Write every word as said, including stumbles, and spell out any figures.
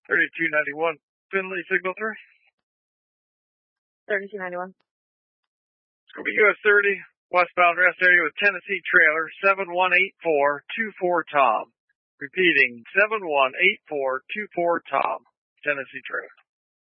thirty-two ninety-one, Finley, signal three. thirty-two ninety-one. It's going to be U S thirty, westbound rest area with Tennessee trailer, seven one eight four two four Tom. Repeating, seven one eight four two four Tom, Tennessee trailer.